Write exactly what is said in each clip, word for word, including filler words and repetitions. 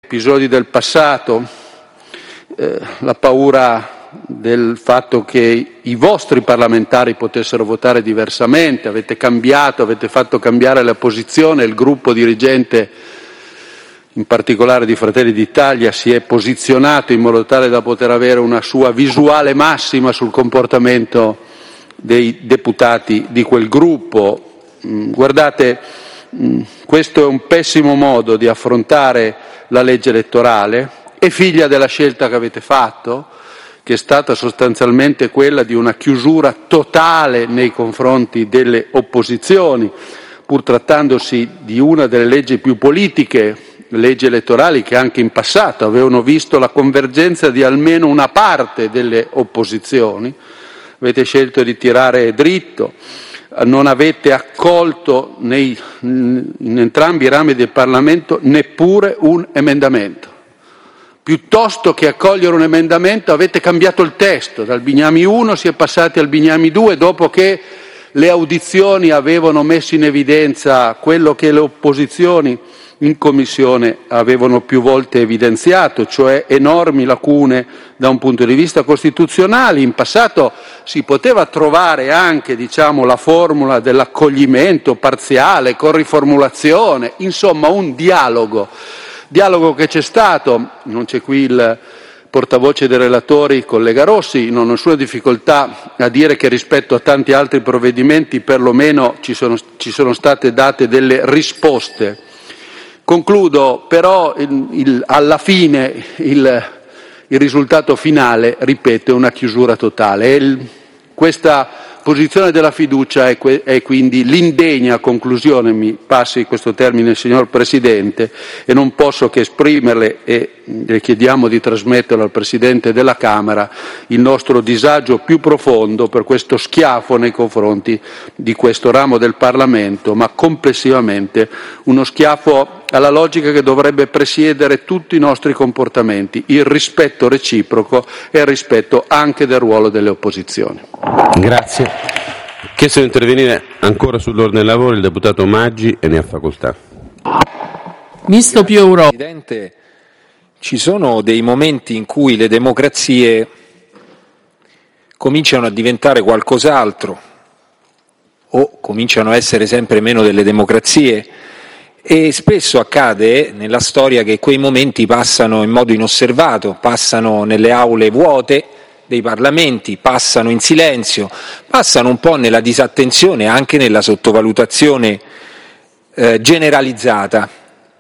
episodi del passato, eh, la paura del fatto che i vostri parlamentari potessero votare diversamente, avete cambiato, avete fatto cambiare la posizione, il gruppo dirigente, in particolare di Fratelli d'Italia, si è posizionato in modo tale da poter avere una sua visuale massima sul comportamento dei deputati di quel gruppo. Guardate, questo è un pessimo modo di affrontare la legge elettorale, è figlia della scelta che avete fatto, che è stata sostanzialmente quella di una chiusura totale nei confronti delle opposizioni, pur trattandosi di una delle leggi più politiche, leggi elettorali che anche in passato avevano visto la convergenza di almeno una parte delle opposizioni. Avete scelto di tirare dritto, non avete accolto nei, in entrambi i rami del Parlamento neppure un emendamento. Piuttosto che accogliere un emendamento avete cambiato il testo, dal Bignami uno si è passati al Bignami due, dopo che le audizioni avevano messo in evidenza quello che le opposizioni in Commissione avevano più volte evidenziato, cioè enormi lacune da un punto di vista costituzionale. In passato si poteva trovare anche, diciamo, la formula dell'accoglimento parziale, con riformulazione, insomma un dialogo. Dialogo che c'è stato, non c'è qui il portavoce dei relatori, collega Rossi, non ho nessuna difficoltà a dire che rispetto a tanti altri provvedimenti perlomeno ci sono, ci sono state date delle risposte. Concludo, però il, il, alla fine il, il risultato finale, ripeto, è una chiusura totale. Il, questa posizione della fiducia è, que, è quindi l'indegna conclusione, mi passi questo termine signor Presidente, e non posso che esprimerle, e le chiediamo di trasmetterlo al Presidente della Camera, il nostro disagio più profondo per questo schiaffo nei confronti di questo ramo del Parlamento, ma complessivamente uno schiaffo alla logica che dovrebbe presiedere tutti i nostri comportamenti, il rispetto reciproco e il rispetto anche del ruolo delle opposizioni. Grazie. Chiesto di intervenire ancora sull'ordine dei lavori il deputato Maggi e ne ha facoltà. Misto più Europa. Presidente, ci sono dei momenti in cui le democrazie cominciano a diventare qualcos'altro o cominciano a essere sempre meno delle democrazie. E spesso accade nella storia che quei momenti passano in modo inosservato, passano nelle aule vuote dei parlamenti, passano in silenzio, passano un po' nella disattenzione, anche nella sottovalutazione eh, generalizzata.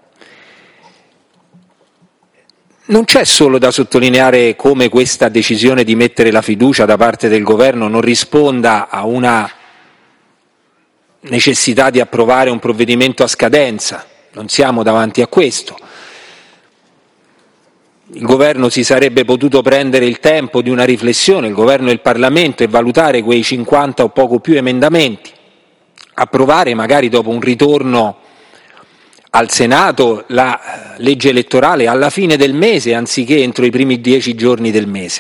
Non c'è solo da sottolineare come questa decisione di mettere la fiducia da parte del governo non risponda a una necessità di approvare un provvedimento a scadenza, non siamo davanti a questo. Il governo si sarebbe potuto prendere il tempo di una riflessione, il governo e il Parlamento, e valutare quei cinquanta o poco più emendamenti, approvare magari dopo un ritorno al Senato la legge elettorale alla fine del mese anziché entro i primi dieci giorni del mese.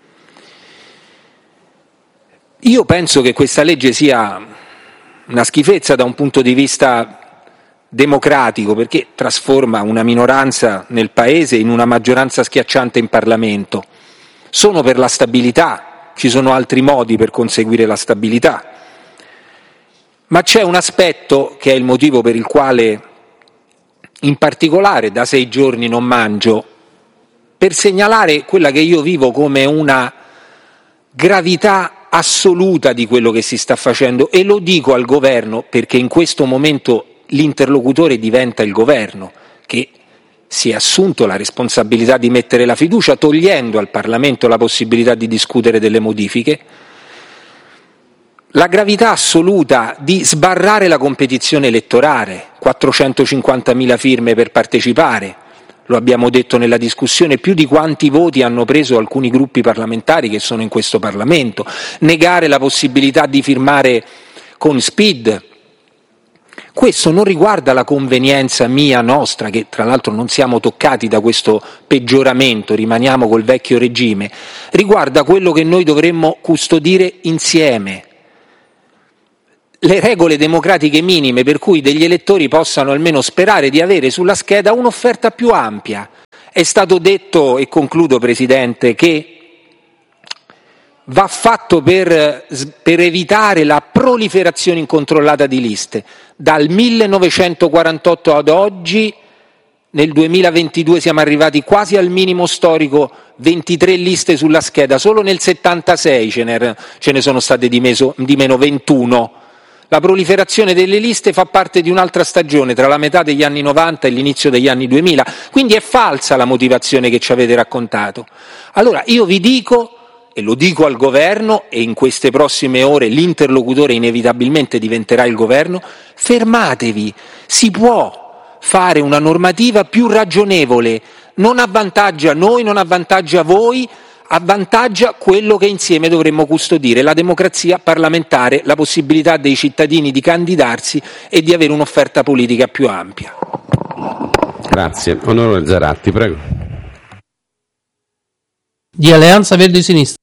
Io penso che questa legge sia una schifezza da un punto di vista democratico, perché trasforma una minoranza nel Paese in una maggioranza schiacciante in Parlamento. Sono per la stabilità, ci sono altri modi per conseguire la stabilità, ma c'è un aspetto che è il motivo per il quale in particolare da sei giorni non mangio, per segnalare quella che io vivo come una gravità assoluta di quello che si sta facendo, e lo dico al governo perché in questo momento l'interlocutore diventa il governo, che si è assunto la responsabilità di mettere la fiducia togliendo al Parlamento la possibilità di discutere delle modifiche, la gravità assoluta di sbarrare la competizione elettorale, quattrocentocinquantamila firme per partecipare, lo abbiamo detto nella discussione, più di quanti voti hanno preso alcuni gruppi parlamentari che sono in questo Parlamento, negare la possibilità di firmare con SPID. Questo non riguarda la convenienza mia, nostra, che tra l'altro non siamo toccati da questo peggioramento, rimaniamo col vecchio regime, riguarda quello che noi dovremmo custodire insieme. Le regole democratiche minime per cui degli elettori possano almeno sperare di avere sulla scheda un'offerta più ampia, È stato detto, e concludo Presidente, che va fatto per, per evitare la proliferazione incontrollata di liste. Dal millenovecentoquarantotto ad oggi, nel duemilaventidue siamo arrivati quasi al minimo storico, ventitré liste sulla scheda, solo nel settantasei ce ne, ce ne sono state di, meso, di meno ventuno. La proliferazione delle liste fa parte di un'altra stagione, tra la metà degli anni novanta e l'inizio degli anni duemila, quindi è falsa la motivazione che ci avete raccontato. Allora io vi dico, e lo dico al governo, e in queste prossime ore l'interlocutore inevitabilmente diventerà il governo, fermatevi, si può fare una normativa più ragionevole, non avvantaggia noi, non avvantaggia voi, avvantaggia quello che insieme dovremmo custodire, la democrazia parlamentare, la possibilità dei cittadini di candidarsi e di avere un'offerta politica più ampia. Grazie. Onorevole Zaratti, prego. Di Alleanza Verdi e Sinistra.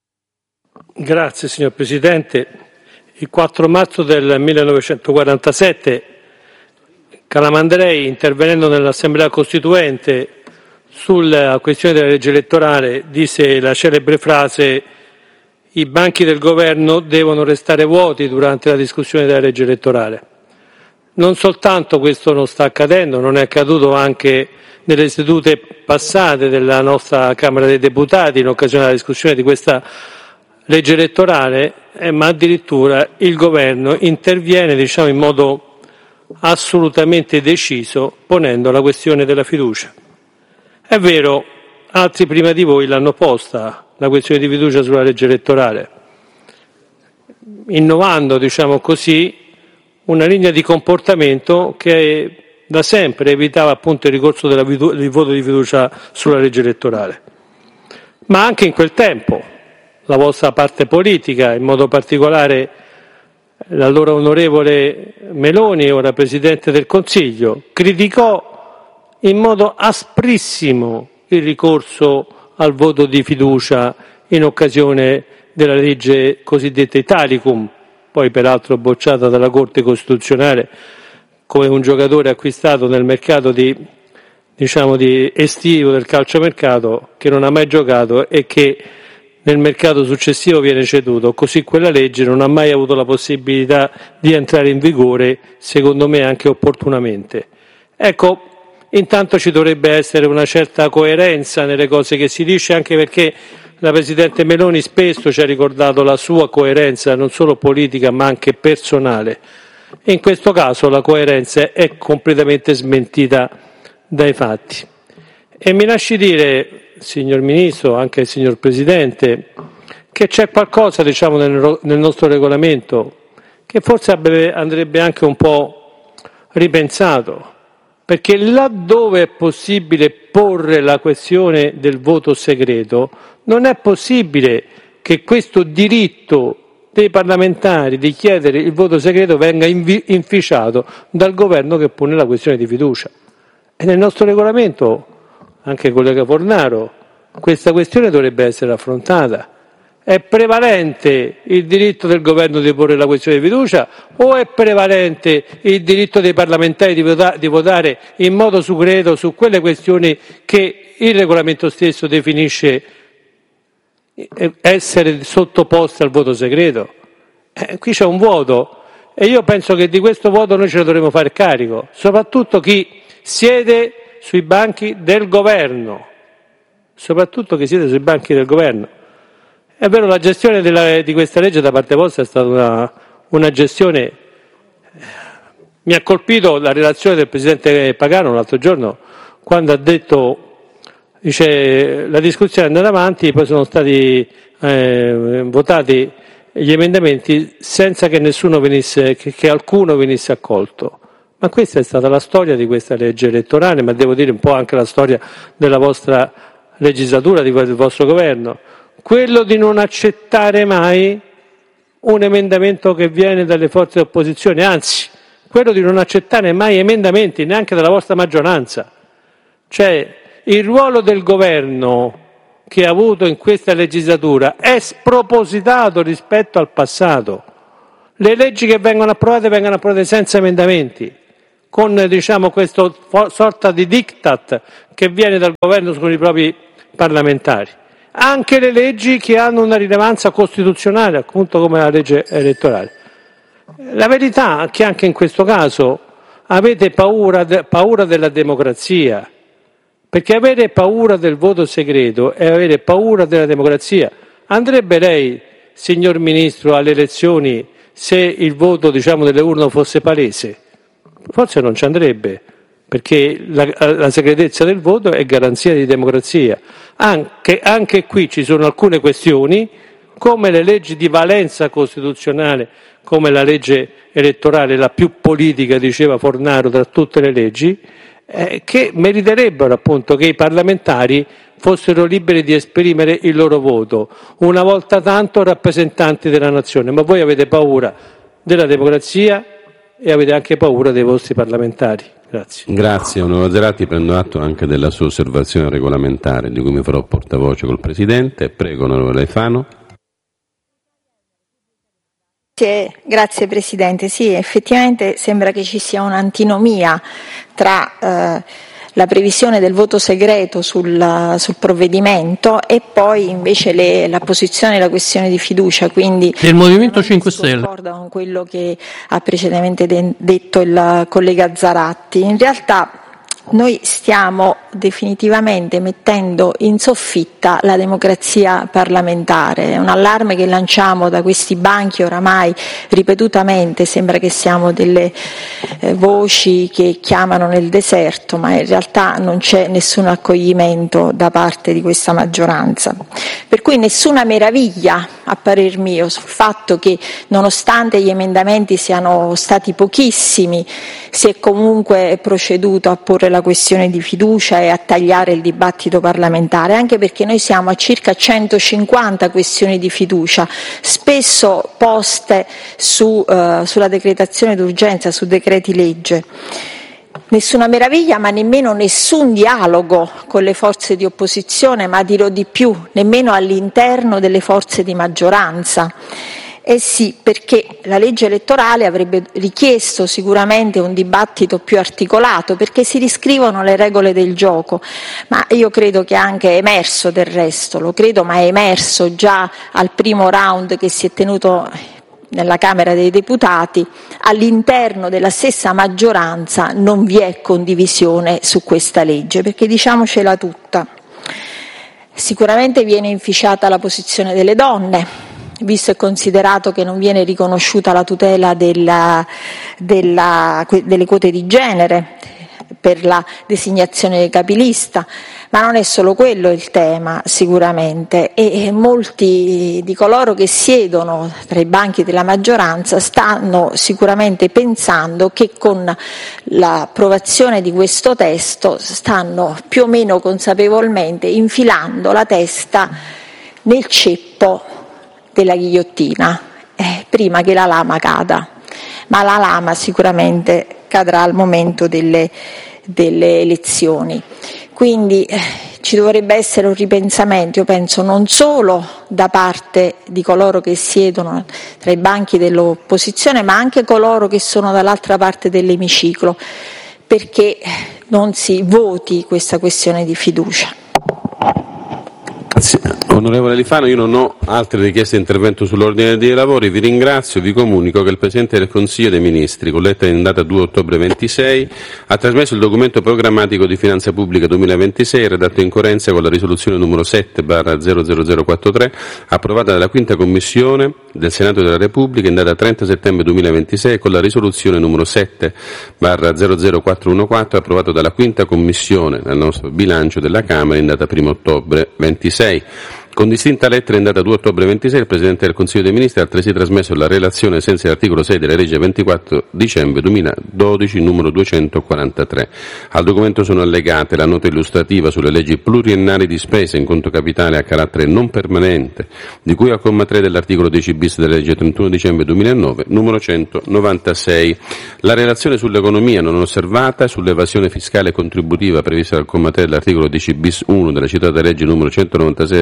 Grazie signor Presidente. Il quattro marzo del millenovecentoquarantasette Calamandrei, intervenendo nell'Assemblea Costituente sulla questione della legge elettorale, disse la celebre frase: i banchi del governo devono restare vuoti durante la discussione della legge elettorale. Non soltanto questo non sta accadendo, non è accaduto anche nelle sedute passate della nostra Camera dei Deputati in occasione della discussione di questa legge elettorale, eh, ma addirittura il governo interviene, diciamo, in modo assolutamente deciso, ponendo la questione della fiducia. È vero, altri prima di voi l'hanno posta, la questione di fiducia sulla legge elettorale, innovando, diciamo così, una linea di comportamento che da sempre evitava appunto il ricorso del voto di fiducia sulla legge elettorale. Ma anche in quel tempo la vostra parte politica, in modo particolare l'allora onorevole Meloni, ora Presidente del Consiglio, criticò in modo asprissimo il ricorso al voto di fiducia in occasione della legge cosiddetta Italicum, poi peraltro bocciata dalla Corte Costituzionale come un giocatore acquistato nel mercato di, diciamo, di estivo del calciomercato, che non ha mai giocato e che nel mercato successivo viene ceduto. Così quella legge non ha mai avuto la possibilità di entrare in vigore, secondo me anche opportunamente. Ecco, intanto ci dovrebbe essere una certa coerenza nelle cose che si dice, anche perché la Presidente Meloni spesso ci ha ricordato la sua coerenza non solo politica ma anche personale. In questo caso la coerenza è completamente smentita dai fatti. E mi lasci dire, signor Ministro, anche signor Presidente, che c'è qualcosa, diciamo, nel, nel nostro regolamento che forse andrebbe anche un po' ripensato, perché laddove è possibile porre la questione del voto segreto, non è possibile che questo diritto dei parlamentari di chiedere il voto segreto venga invi- inficiato dal governo che pone la questione di fiducia. E nel nostro regolamento, anche collega Fornaro, questa questione dovrebbe essere affrontata. È prevalente il diritto del governo di porre la questione di fiducia o è prevalente il diritto dei parlamentari di, vota- di votare in modo segreto su quelle questioni che il regolamento stesso definisce essere sottoposte al voto segreto? Eh, qui c'è un vuoto e io penso che di questo vuoto noi ce ne dovremo fare carico, soprattutto chi siede sui banchi del governo, soprattutto chi siede sui banchi del governo. È vero, la gestione della, di questa legge da parte vostra è stata una, una gestione. Mi ha colpito la relazione del Presidente Pagano l'altro giorno, quando ha detto, dice, la discussione è andata avanti, poi sono stati eh, votati gli emendamenti senza che nessuno venisse, che, che alcuno venisse accolto. Ma questa è stata la storia di questa legge elettorale, ma devo dire un po' anche la storia della vostra legislatura, del vostro governo. Quello di non accettare mai un emendamento che viene dalle forze di opposizione, anzi, quello di non accettare mai emendamenti neanche dalla vostra maggioranza. Cioè, il ruolo del governo che ha avuto in questa legislatura è spropositato rispetto al passato. Le leggi che vengono approvate vengono approvate senza emendamenti. con diciamo questo sorta di diktat che viene dal governo con i propri parlamentari. Anche le leggi che hanno una rilevanza costituzionale, appunto come la legge elettorale. La verità è che anche in questo caso avete paura, de, paura della democrazia, perché avere paura del voto segreto è avere paura della democrazia. Andrebbe lei, signor Ministro, alle elezioni se il voto, diciamo, delle urne fosse palese? Forse non ci andrebbe, perché la, la segretezza del voto è garanzia di democrazia. Anche, anche qui ci sono alcune questioni, come le leggi di valenza costituzionale, come la legge elettorale, la più politica, diceva Fornaro, tra tutte le leggi, eh, che meriterebbero appunto che i parlamentari fossero liberi di esprimere il loro voto, una volta tanto rappresentanti della nazione. Ma voi avete paura della democrazia e avete anche paura dei vostri parlamentari. Grazie. Grazie, onorevole Zerati, prendo atto anche della sua osservazione regolamentare, di cui mi farò portavoce col Presidente. Prego, onorevole Alfano. Grazie Presidente. Sì, effettivamente sembra che ci sia un'antinomia tra eh, la previsione del voto segreto sul, sul provvedimento e poi invece le, la posizione della questione di fiducia. Quindi del Movimento cinque Stelle. Concordo con quello che ha precedentemente de- detto il collega Zaratti. In realtà noi stiamo definitivamente mettendo in soffitta la democrazia parlamentare. È un allarme che lanciamo da questi banchi oramai ripetutamente, sembra che siamo delle eh, voci che chiamano nel deserto, ma in realtà non c'è nessun accoglimento da parte di questa maggioranza. Per cui nessuna meraviglia, a parer mio, sul fatto che nonostante gli emendamenti siano stati pochissimi, si è comunque proceduto a porre la questione di fiducia e a tagliare il dibattito parlamentare, anche perché noi siamo a circa centocinquanta questioni di fiducia, spesso poste su, uh, sulla decretazione d'urgenza, su decreti legge. Nessuna meraviglia, ma nemmeno nessun dialogo con le forze di opposizione, ma dirò di più, nemmeno all'interno delle forze di maggioranza. Eh sì, perché la legge elettorale avrebbe richiesto sicuramente un dibattito più articolato, perché si riscrivono le regole del gioco, ma io credo che anche è emerso del resto, lo credo, ma è emerso già al primo round che si è tenuto nella Camera dei Deputati, all'interno della stessa maggioranza non vi è condivisione su questa legge, perché diciamocela tutta, sicuramente viene inficiata la posizione delle donne, visto e considerato che non viene riconosciuta la tutela della, della, delle quote di genere per la designazione capilista, ma non è solo quello il tema sicuramente, e molti di coloro che siedono tra i banchi della maggioranza stanno sicuramente pensando che con l'approvazione di questo testo stanno più o meno consapevolmente infilando la testa nel ceppo della ghigliottina, eh, prima che la lama cada, ma la lama sicuramente cadrà al momento delle, delle elezioni. Quindi eh, ci dovrebbe essere un ripensamento, io penso, non solo da parte di coloro che siedono tra i banchi dell'opposizione, ma anche coloro che sono dall'altra parte dell'emiciclo, perché non si voti questa questione di fiducia. Sì. Onorevole Alfano, io non ho altre richieste di intervento sull'ordine dei lavori, vi ringrazio, vi comunico che il Presidente del Consiglio dei Ministri, con lettera in data due ottobre ventisei, ha trasmesso il documento programmatico di finanza pubblica duemilaventisei, redatto in coerenza con la risoluzione numero sette barra zero zero zero quarantatré, approvata dalla quinta Commissione del Senato della Repubblica in data trenta settembre duemilaventisei, e con la risoluzione numero sette barra zero zero quattrocentodiciannove, approvato dalla quinta Commissione nel nostro bilancio della Camera in data primo ottobre ventisei. Con distinta lettera in data due ottobre ventisei, il Presidente del Consiglio dei Ministri ha altresì trasmesso la relazione ai sensi dell'articolo sei della legge ventiquattro dicembre duemiladodici numero duecentoquarantatré. Al documento sono allegate la nota illustrativa sulle leggi pluriennali di spesa in conto capitale a carattere non permanente, di cui al comma tre dell'articolo dieci bis della legge trentuno dicembre duemilanove numero centonovantasei. La relazione sull'economia non osservata, sull'evasione fiscale e contributiva prevista dal comma tre dell'articolo dieci bis uno della citata legge numero centonovantasei del duemilanove,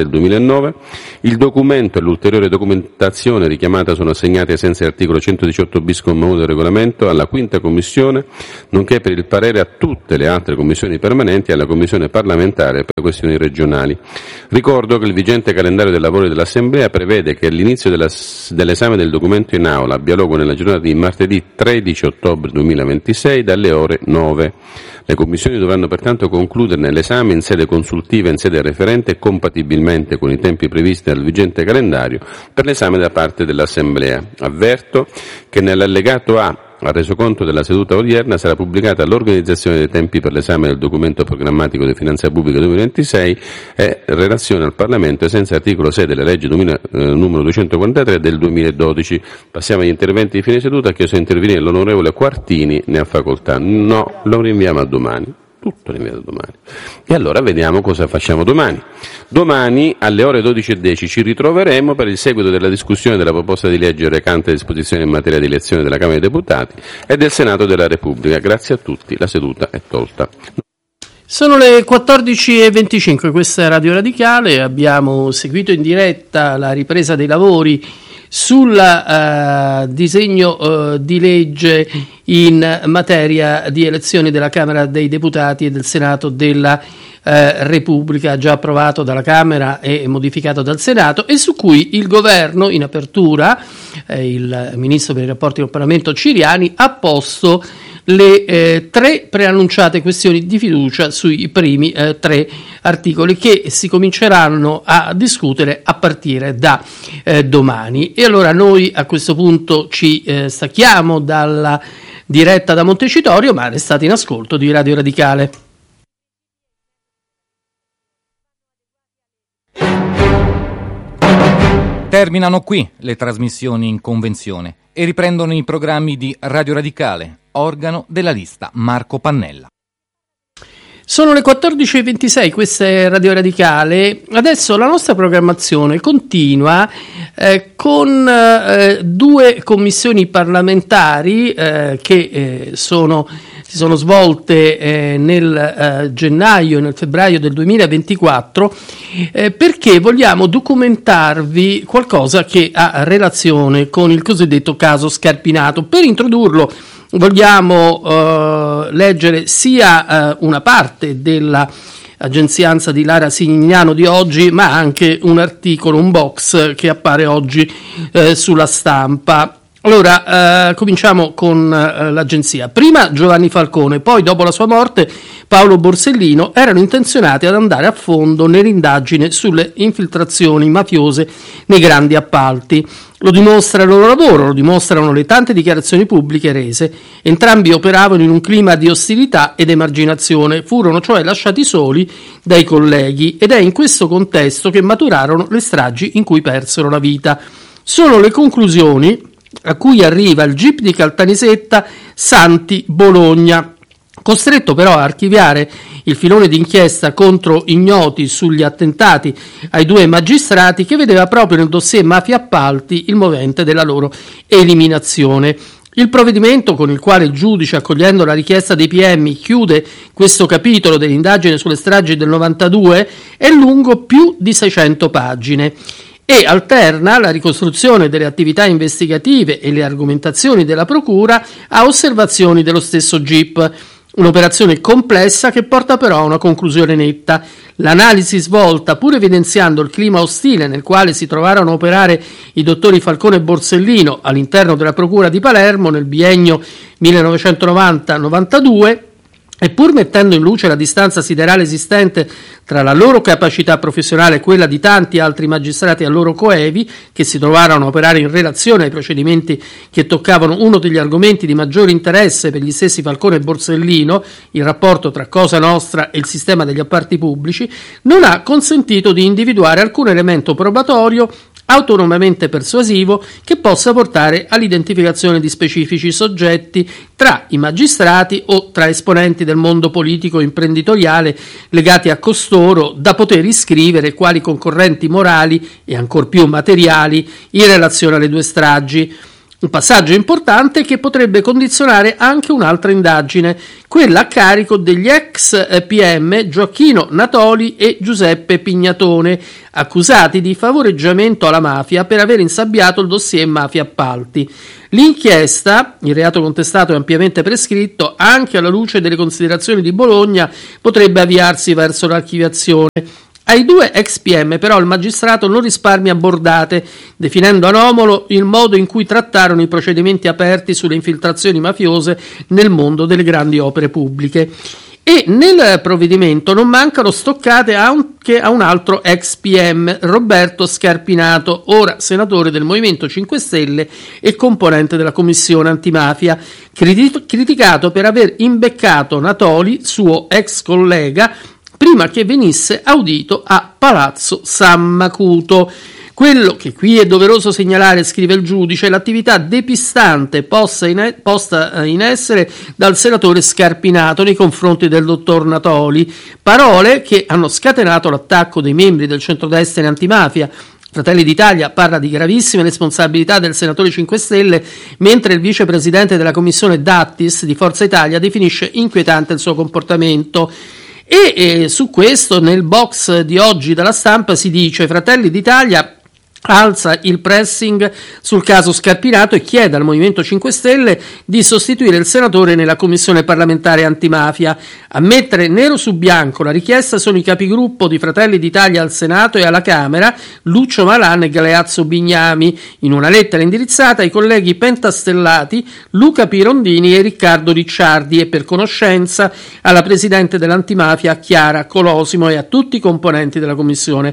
duemiladiciannove. Il documento e l'ulteriore documentazione richiamata sono assegnati ai sensi dell'articolo centodiciotto bis comma uno del regolamento alla quinta commissione, nonché per il parere a tutte le altre commissioni permanenti e alla commissione parlamentare per questioni regionali. Ricordo che il vigente calendario dei lavori dell'Assemblea prevede che all'inizio della, dell'esame del documento in aula abbia luogo nella giornata di martedì tredici ottobre duemilaventisei dalle ore nove. Le commissioni dovranno pertanto concluderne l'esame in sede consultiva e in sede referente compatibilmente con i tempi previsti dal vigente calendario per l'esame da parte dell'Assemblea. Avverto che nell'allegato A al resoconto della seduta odierna sarà pubblicata l'organizzazione dei tempi per l'esame del documento programmatico di finanza pubblica duemilaventisei e relazione al Parlamento ai sensi dell'articolo sei della legge numero duecentoquarantatré del duemiladodici. Passiamo agli interventi di fine seduta. Ha chiesto di intervenire l'onorevole Quartini, ne ha facoltà. No, lo rinviamo a domani. Tutto rinviato domani. E allora vediamo cosa facciamo domani. Domani alle ore dodici e dieci ci ritroveremo per il seguito della discussione della proposta di legge recante disposizioni in materia di elezione della Camera dei Deputati e del Senato della Repubblica. Grazie a tutti, la seduta è tolta. Sono le quattordici e venticinque, questa è Radio Radicale, abbiamo seguito in diretta la ripresa dei lavori sul uh, disegno uh, di legge in materia di elezioni della Camera dei Deputati e del Senato della uh, Repubblica, già approvato dalla Camera e modificato dal Senato, e su cui il Governo in apertura, eh, il Ministro per i rapporti con il Parlamento Ciriani, ha posto le eh, tre preannunciate questioni di fiducia sui primi eh, tre articoli che si cominceranno a discutere a partire da eh, domani. E allora noi a questo punto ci eh, stacchiamo dalla diretta da Montecitorio, ma restate in ascolto di Radio Radicale. Terminano qui le trasmissioni in convenzione e riprendono i programmi di Radio Radicale, organo della lista Marco Pannella. Sono le quattordici e ventisei, questa è Radio Radicale. Adesso la nostra programmazione continua eh, con eh, due commissioni parlamentari eh, che eh, sono, si sono svolte eh, nel eh, gennaio e nel febbraio del duemilaventiquattro eh, perché vogliamo documentarvi qualcosa che ha relazione con il cosiddetto caso Scarpinato. Per introdurlo vogliamo uh, leggere sia uh, una parte della agenzianza di Lara Signano di oggi, ma anche un articolo, un box che appare oggi uh, sulla Stampa. Allora, uh, cominciamo con uh, l'agenzia. Prima Giovanni Falcone, poi dopo la sua morte Paolo Borsellino erano intenzionati ad andare a fondo nell'indagine sulle infiltrazioni mafiose nei grandi appalti. Lo dimostra il loro lavoro, lo dimostrano le tante dichiarazioni pubbliche rese. Entrambi operavano in un clima di ostilità ed emarginazione, furono cioè lasciati soli dai colleghi ed è in questo contesto che maturarono le stragi in cui persero la vita. Sono le conclusioni a cui arriva il G I P di Caltanissetta Santi Bologna, costretto però a archiviare il filone d'inchiesta contro ignoti sugli attentati ai due magistrati, che vedeva proprio nel dossier mafia appalti il movente della loro eliminazione. Il provvedimento con il quale il giudice, accogliendo la richiesta dei P M, chiude questo capitolo dell'indagine sulle stragi del novantadue è lungo più di seicento pagine e alterna la ricostruzione delle attività investigative e le argomentazioni della procura a osservazioni dello stesso G I P. Un'operazione complessa che porta però a una conclusione netta. L'analisi svolta, pur evidenziando il clima ostile nel quale si trovarono a operare i dottori Falcone e Borsellino all'interno della Procura di Palermo nel biennio millenovecentonovanta novantadue, e pur mettendo in luce la distanza siderale esistente tra la loro capacità professionale e quella di tanti altri magistrati a loro coevi, che si trovarono a operare in relazione ai procedimenti che toccavano uno degli argomenti di maggiore interesse per gli stessi Falcone e Borsellino, il rapporto tra Cosa Nostra e il sistema degli appalti pubblici, non ha consentito di individuare alcun elemento probatorio autonomamente persuasivo che possa portare all'identificazione di specifici soggetti tra i magistrati o tra esponenti del mondo politico e imprenditoriale legati a costoro, da poter iscrivere quali concorrenti morali e ancor più materiali in relazione alle due stragi. Un passaggio importante che potrebbe condizionare anche un'altra indagine, quella a carico degli ex P M Gioacchino Natoli e Giuseppe Pignatone, accusati di favoreggiamento alla mafia per aver insabbiato il dossier mafia appalti. L'inchiesta, il reato contestato è ampiamente prescritto, anche alla luce delle considerazioni di Bologna, potrebbe avviarsi verso l'archiviazione. Ai due ex P M però il magistrato non risparmia bordate, definendo anomalo il modo in cui trattarono i procedimenti aperti sulle infiltrazioni mafiose nel mondo delle grandi opere pubbliche. E nel provvedimento non mancano stoccate anche a un altro ex P M, Roberto Scarpinato, ora senatore del Movimento cinque Stelle e componente della Commissione Antimafia, criticato per aver imbeccato Natoli, suo ex collega, prima che venisse audito a Palazzo San Macuto. Quello che qui è doveroso segnalare, scrive il giudice, è l'attività depistante posta in, posta in essere dal senatore Scarpinato nei confronti del dottor Natoli, parole che hanno scatenato l'attacco dei membri del centrodestra in antimafia. Fratelli d'Italia parla di gravissime responsabilità del senatore cinque Stelle, mentre il vicepresidente della commissione Dattis di Forza Italia definisce inquietante il suo comportamento. E eh, su questo nel box di oggi della Stampa si dice: Fratelli d'Italia alza il pressing sul caso Scarpinato e chiede al Movimento cinque Stelle di sostituire il senatore nella commissione parlamentare antimafia. A mettere nero su bianco la richiesta sono i capigruppo di Fratelli d'Italia al Senato e alla Camera, Lucio Malan e Galeazzo Bignami, in una lettera indirizzata ai colleghi pentastellati Luca Pirondini e Riccardo Ricciardi e per conoscenza alla presidente dell'antimafia Chiara Colosimo e a tutti i componenti della commissione.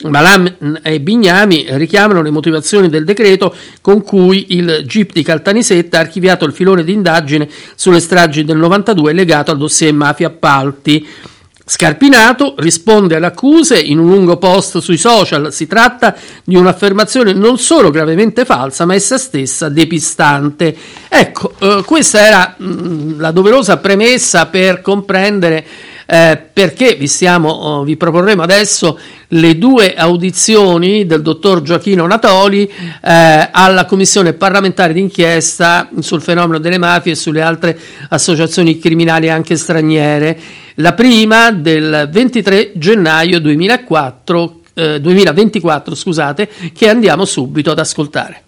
Malan e Bignami richiamano le motivazioni del decreto con cui il G I P di Caltanissetta ha archiviato il filone di indagine sulle stragi del novantadue legato al dossier mafia appalti. Scarpinato risponde alle accuse in un lungo post sui social. Si tratta di un'affermazione non solo gravemente falsa, ma essa stessa depistante. Ecco, eh, questa era mh, la doverosa premessa per comprendere eh, perché vi, stiamo, oh, vi proporremo adesso le due audizioni del dottor Gioacchino Natoli eh, alla Commissione parlamentare d'inchiesta sul fenomeno delle mafie e sulle altre associazioni criminali anche straniere. La prima del ventitré gennaio duemilaquattro, eh, duemilaventiquattro, scusate, che andiamo subito ad ascoltare.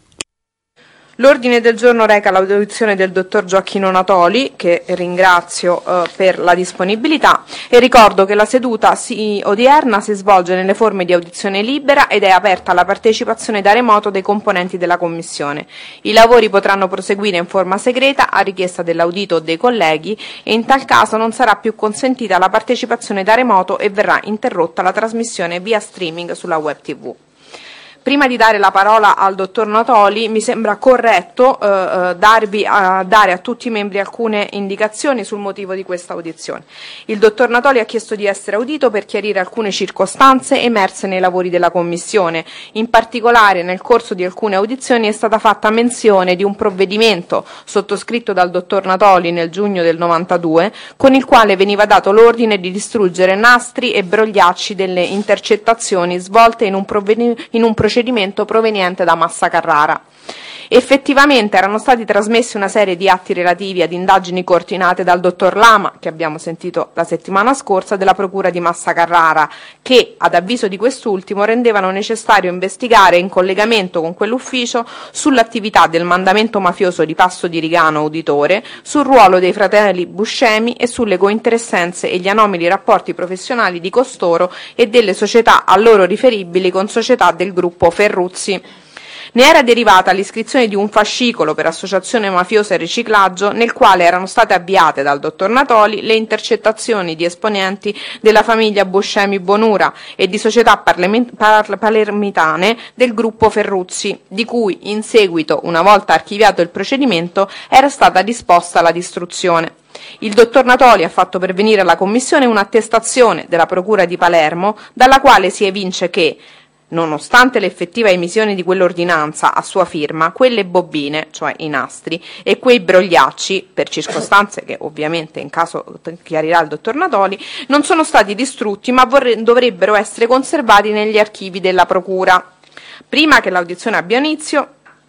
L'ordine del giorno reca l'audizione del dottor Gioacchino Natoli, che ringrazio eh, per la disponibilità, e ricordo che la seduta si, odierna si svolge nelle forme di audizione libera ed è aperta alla partecipazione da remoto dei componenti della Commissione. I lavori potranno proseguire in forma segreta a richiesta dell'audito o dei colleghi e in tal caso non sarà più consentita la partecipazione da remoto e verrà interrotta la trasmissione via streaming sulla web tivù. Prima di dare la parola al dottor Natoli, mi sembra corretto eh, darvi a, dare a tutti i membri alcune indicazioni sul motivo di questa audizione. Il dottor Natoli ha chiesto di essere audito per chiarire alcune circostanze emerse nei lavori della Commissione. In particolare, nel corso di alcune audizioni è stata fatta menzione di un provvedimento sottoscritto dal dottor Natoli nel giugno del novantadue, con il quale veniva dato l'ordine di distruggere nastri e brogliacci delle intercettazioni svolte in un, provvedi- in un procedimento procedimento proveniente da Massa Carrara. Effettivamente erano stati trasmessi una serie di atti relativi ad indagini coordinate dal dottor Lama, che abbiamo sentito la settimana scorsa, della Procura di Massa Carrara, che, ad avviso di quest'ultimo, rendevano necessario investigare in collegamento con quell'ufficio sull'attività del mandamento mafioso di Passo di Rigano Uditore, sul ruolo dei fratelli Buscemi e sulle cointeressenze e gli anomali rapporti professionali di costoro e delle società a loro riferibili con società del gruppo Ferruzzi. Ne era derivata l'iscrizione di un fascicolo per associazione mafiosa e riciclaggio nel quale erano state avviate dal dottor Natoli le intercettazioni di esponenti della famiglia Buscemi Bonura e di società parlament- par- palermitane del gruppo Ferruzzi, di cui in seguito, una volta archiviato il procedimento, era stata disposta la distruzione. Il dottor Natoli ha fatto pervenire alla Commissione un'attestazione della Procura di Palermo dalla quale si evince che, nonostante l'effettiva emissione di quell'ordinanza a sua firma, quelle bobine, cioè i nastri, e quei brogliacci, per circostanze che ovviamente in caso chiarirà il dottor Natoli, non sono stati distrutti ma vorre- dovrebbero essere conservati negli archivi della Procura. Prima che l'audizione abbia inizio,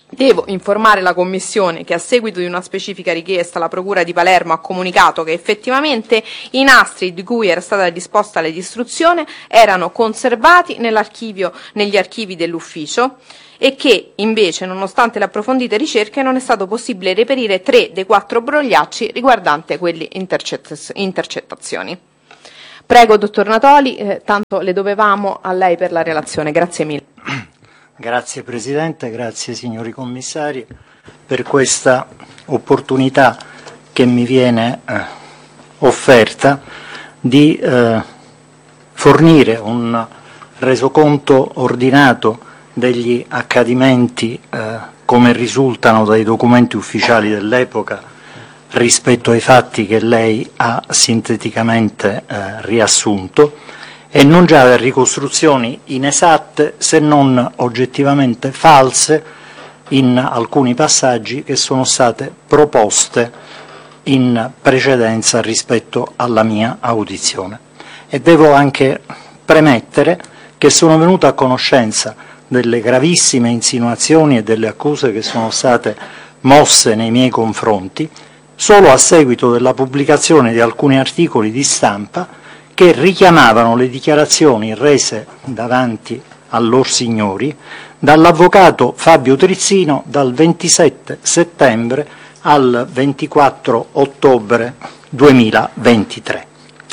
Devo informare la Commissione che a seguito di una specifica richiesta la Procura di Palermo ha comunicato che effettivamente i nastri di cui era stata disposta la distruzione erano conservati nell'archivio, negli archivi dell'ufficio e che invece, nonostante le approfondite ricerche, non è stato possibile reperire tre dei quattro brogliacci riguardanti quelle intercett- intercettazioni. Prego, dottor Natoli, eh, tanto le dovevamo a lei per la relazione. Grazie mille. Grazie Presidente, grazie signori commissari per questa opportunità che mi viene eh, offerta di eh, fornire un resoconto ordinato degli accadimenti eh, come risultano dai documenti ufficiali dell'epoca rispetto ai fatti che lei ha sinteticamente eh, riassunto, e non già da ricostruzioni inesatte se non oggettivamente false in alcuni passaggi che sono state proposte in precedenza rispetto alla mia audizione. E devo anche premettere che sono venuto a conoscenza delle gravissime insinuazioni e delle accuse che sono state mosse nei miei confronti solo a seguito della pubblicazione di alcuni articoli di stampa che richiamavano le dichiarazioni rese davanti a lor signori dall'avvocato Fabio Trizzino dal ventisette settembre al ventiquattro ottobre duemilaventitré.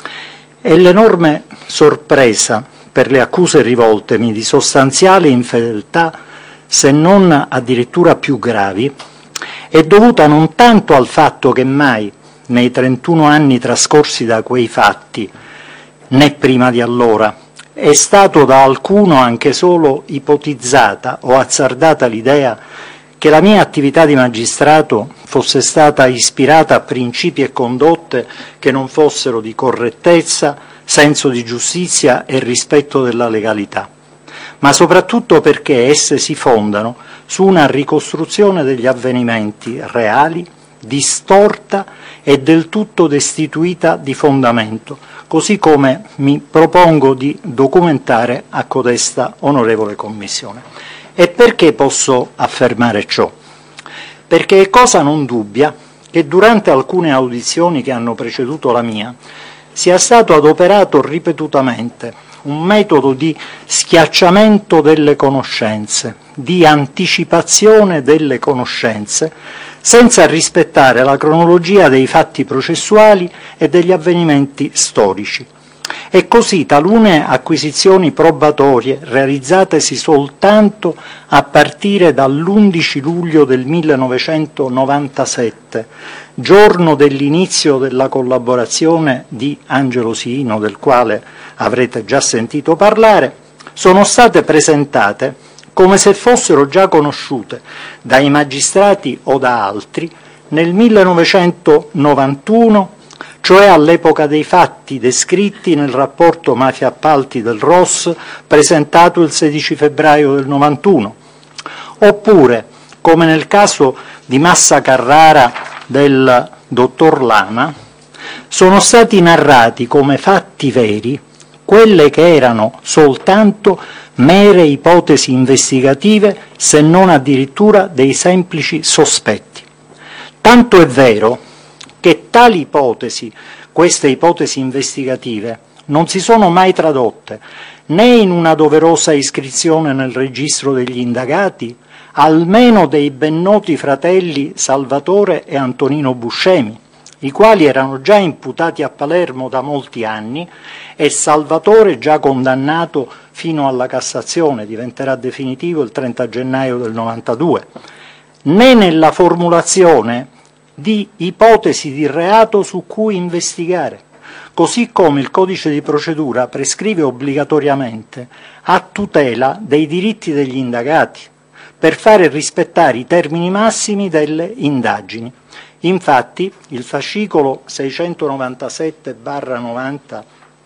E l'enorme sorpresa per le accuse rivoltemi di sostanziale infedeltà, se non addirittura più gravi, è dovuta non tanto al fatto che mai, nei trentuno anni trascorsi da quei fatti, né prima di allora, è stato da alcuno anche solo ipotizzata o azzardata l'idea che la mia attività di magistrato fosse stata ispirata a principi e condotte che non fossero di correttezza, senso di giustizia e rispetto della legalità, ma soprattutto perché esse si fondano su una ricostruzione degli avvenimenti reali, distorta e del tutto destituita di fondamento, così come mi propongo di documentare a codesta onorevole Commissione. E perché posso affermare ciò? Perché è cosa non dubbia che durante alcune audizioni che hanno preceduto la mia sia stato adoperato ripetutamente un metodo di schiacciamento delle conoscenze, di anticipazione delle conoscenze, senza rispettare la cronologia dei fatti processuali e degli avvenimenti storici. E così talune acquisizioni probatorie realizzatesi soltanto a partire dall'undici luglio del millenovecentonovantasette, giorno dell'inizio della collaborazione di Angelo Siino, del quale avrete già sentito parlare, sono state presentate come se fossero già conosciute dai magistrati o da altri nel millenovecentonovantuno, cioè all'epoca dei fatti descritti nel rapporto Mafia Appalti del R O S presentato il sedici febbraio del novantuno, oppure, come nel caso di Massa Carrara del dottor Lama, sono stati narrati come fatti veri quelle che erano soltanto mere ipotesi investigative, se non addirittura dei semplici sospetti. Tanto è vero che tali ipotesi, queste ipotesi investigative, non si sono mai tradotte né in una doverosa iscrizione nel registro degli indagati, almeno dei ben noti fratelli Salvatore e Antonino Buscemi, i quali erano già imputati a Palermo da molti anni e Salvatore già condannato fino alla Cassazione, diventerà definitivo il trenta gennaio del novantadue, né nella formulazione di ipotesi di reato su cui investigare, così come il codice di procedura prescrive obbligatoriamente a tutela dei diritti degli indagati per fare rispettare i termini massimi delle indagini. Infatti il fascicolo seicentonovantasette barra novanta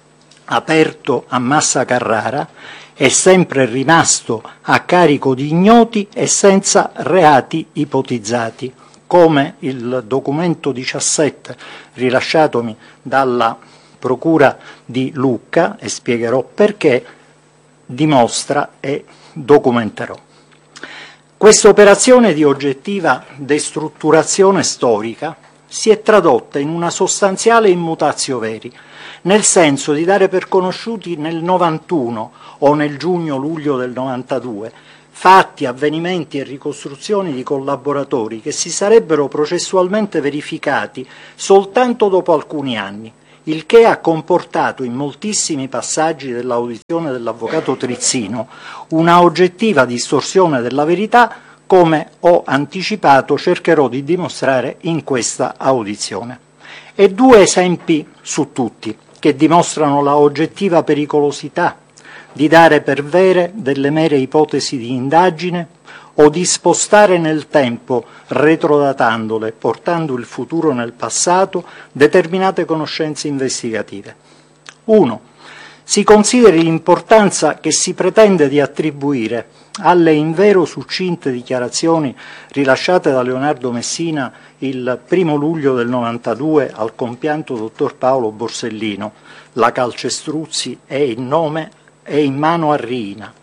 aperto a Massa Carrara è sempre rimasto a carico di ignoti e senza reati ipotizzati, come il documento diciassette rilasciatomi dalla Procura di Lucca, e spiegherò perché, dimostra e documenterò. Questa operazione di oggettiva destrutturazione storica si è tradotta in una sostanziale immutatio veri, nel senso di dare per conosciuti nel novantuno o nel giugno-luglio del novantadue fatti, avvenimenti e ricostruzioni di collaboratori che si sarebbero processualmente verificati soltanto dopo alcuni anni, il che ha comportato in moltissimi passaggi dell'audizione dell'avvocato Trizzino una oggettiva distorsione della verità, come ho anticipato cercherò di dimostrare in questa audizione. E due esempi su tutti che dimostrano la oggettiva pericolosità di dare per vere delle mere ipotesi di indagine o di spostare nel tempo, retrodatandole, portando il futuro nel passato, determinate conoscenze investigative. uno. Si consideri l'importanza che si pretende di attribuire alle invero succinte dichiarazioni rilasciate da Leonardo Messina il primo luglio del novantadue al compianto dottor Paolo Borsellino, la calcestruzzi è in nome è in mano a Riina.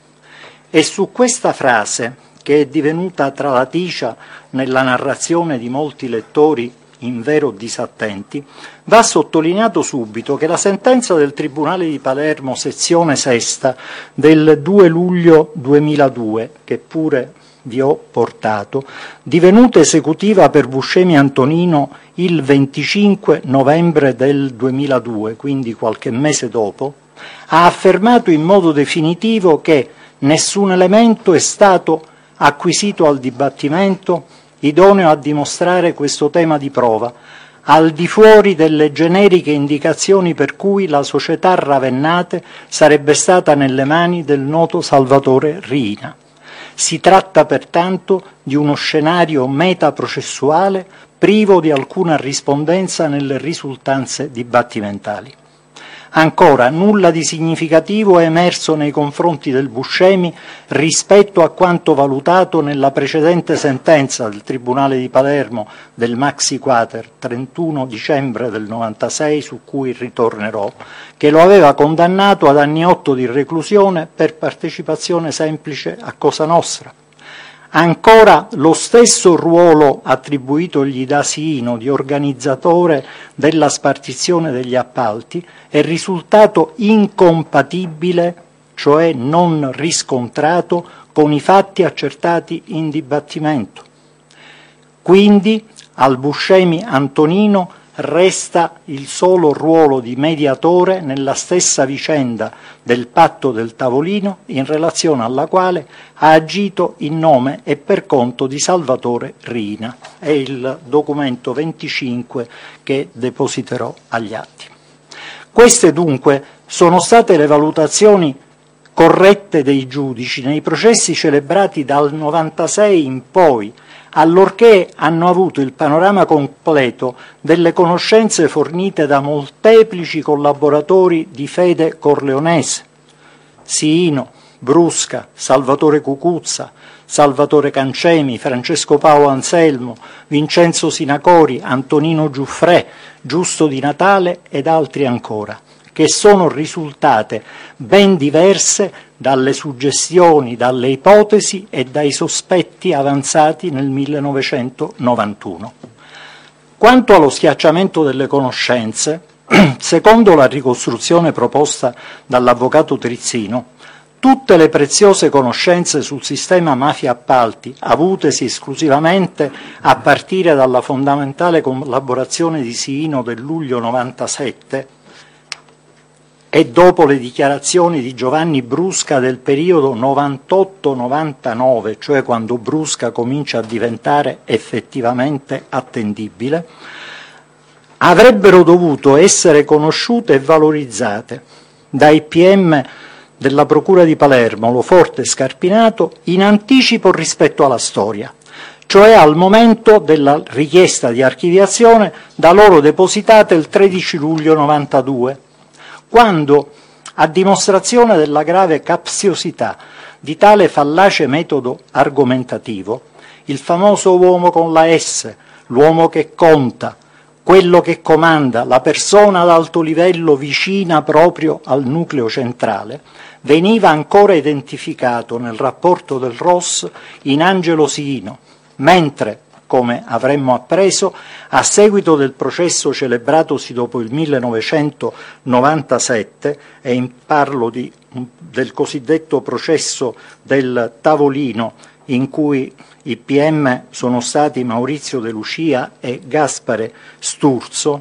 E su questa frase, che è divenuta tralaticia nella narrazione di molti lettori invero disattenti, va sottolineato subito che la sentenza del Tribunale di Palermo, sezione sesta, del due luglio duemiladue, che pure vi ho portato, divenuta esecutiva per Buscemi Antonino il venticinque novembre del duemiladue, quindi qualche mese dopo, ha affermato in modo definitivo che nessun elemento è stato acquisito al dibattimento idoneo a dimostrare questo tema di prova, al di fuori delle generiche indicazioni per cui la società Ravennate sarebbe stata nelle mani del noto Salvatore Riina. Si tratta pertanto di uno scenario metaprocessuale privo di alcuna rispondenza nelle risultanze dibattimentali. Ancora, nulla di significativo è emerso nei confronti del Buscemi rispetto a quanto valutato nella precedente sentenza del Tribunale di Palermo del Maxi Quater trentuno dicembre del novantasei, su cui ritornerò, che lo aveva condannato ad anni otto di reclusione per partecipazione semplice a Cosa Nostra. Ancora, lo stesso ruolo attribuitogli da Siino di organizzatore della spartizione degli appalti è risultato incompatibile, cioè non riscontrato, con i fatti accertati in dibattimento. Quindi al Buscemi Antonino resta il solo ruolo di mediatore nella stessa vicenda del patto del tavolino, in relazione alla quale ha agito in nome e per conto di Salvatore Riina. È il documento venticinque che depositerò agli atti. Queste dunque sono state le valutazioni corrette dei giudici nei processi celebrati dal novantasei in poi, allorché hanno avuto il panorama completo delle conoscenze fornite da molteplici collaboratori di fede corleonese: Siino, Brusca, Salvatore Cucuzza, Salvatore Cancemi, Francesco Paolo Anselmo, Vincenzo Sinacori, Antonino Giuffrè, Giusto Di Natale ed altri ancora, che sono risultate ben diverse dalle suggestioni, dalle ipotesi e dai sospetti avanzati nel millenovecentonovantuno. Quanto allo schiacciamento delle conoscenze, secondo la ricostruzione proposta dall'avvocato Trizzino, tutte le preziose conoscenze sul sistema mafia appalti, avutesi esclusivamente a partire dalla fondamentale collaborazione di Siino del luglio novantasette, e dopo le dichiarazioni di Giovanni Brusca del periodo novantotto novantanove, cioè quando Brusca comincia a diventare effettivamente attendibile, avrebbero dovuto essere conosciute e valorizzate dai P M della Procura di Palermo, Loforte e Scarpinato, in anticipo rispetto alla storia, cioè al momento della richiesta di archiviazione da loro depositate il tredici luglio novantadue, quando, a dimostrazione della grave capziosità di tale fallace metodo argomentativo, il famoso uomo con la S, l'uomo che conta, quello che comanda, la persona ad alto livello vicina proprio al nucleo centrale, veniva ancora identificato nel rapporto del R O S in Angelo Siino, mentre, come avremmo appreso, a seguito del processo celebratosi dopo il millenovecentonovantasette, e in parlo di, del cosiddetto processo del tavolino, in cui i P M sono stati Maurizio De Lucia e Gaspare Sturzo,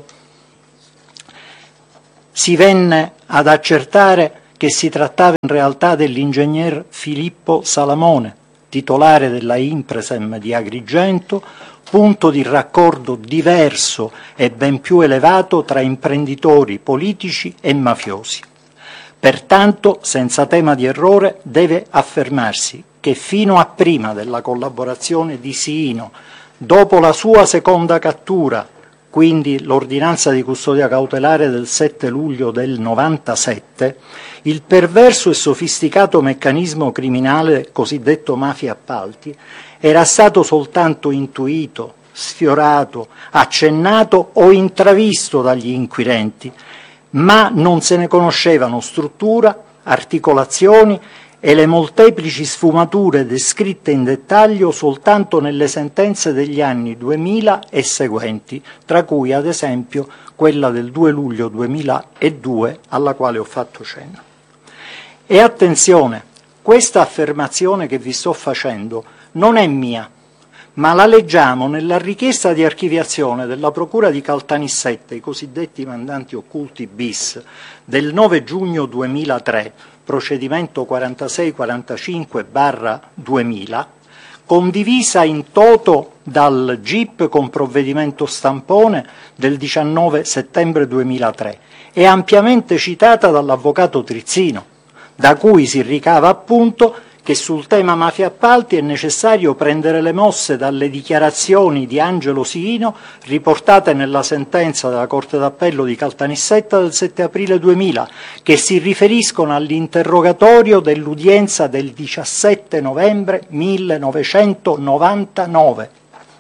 si venne ad accertare che si trattava in realtà dell'ingegner Filippo Salamone, titolare della Impresem di Agrigento, punto di raccordo diverso e ben più elevato tra imprenditori politici e mafiosi. Pertanto, senza tema di errore, deve affermarsi che fino a prima della collaborazione di Siino, dopo la sua seconda cattura, quindi l'ordinanza di custodia cautelare del sette luglio del novantasette, il perverso e sofisticato meccanismo criminale cosiddetto mafia appalti era stato soltanto intuito, sfiorato, accennato o intravisto dagli inquirenti, ma non se ne conoscevano struttura, articolazioni e le molteplici sfumature descritte in dettaglio soltanto nelle sentenze degli anni duemila e seguenti, tra cui ad esempio quella del due luglio duemiladue alla quale ho fatto cenno. E attenzione, questa affermazione che vi sto facendo non è mia, ma la leggiamo nella richiesta di archiviazione della Procura di Caltanissetta, i cosiddetti mandanti occulti bis, del nove giugno duemilatré, procedimento quarantasei quarantacinque duemila, condivisa in toto dal G I P con provvedimento stampone del diciannove settembre duemilatré e ampiamente citata dall'avvocato Trizzino, da cui si ricava appunto che sul tema mafia appalti è necessario prendere le mosse dalle dichiarazioni di Angelo Siino riportate nella sentenza della Corte d'Appello di Caltanissetta del sette aprile duemila, che si riferiscono all'interrogatorio dell'udienza del diciassette novembre millenovecentonovantanove.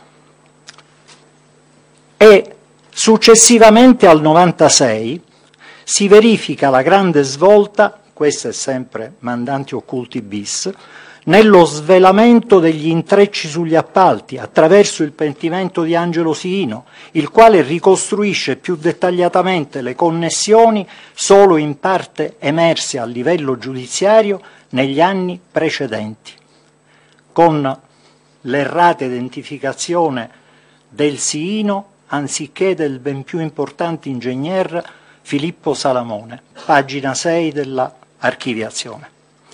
E successivamente al novantasei si verifica la grande svolta, questo è sempre mandanti occulti bis, nello svelamento degli intrecci sugli appalti attraverso il pentimento di Angelo Siino, il quale ricostruisce più dettagliatamente le connessioni solo in parte emerse a livello giudiziario negli anni precedenti, con l'errata identificazione del Siino anziché del ben più importante ingegner Filippo Salamone, pagina sei della archiviazione.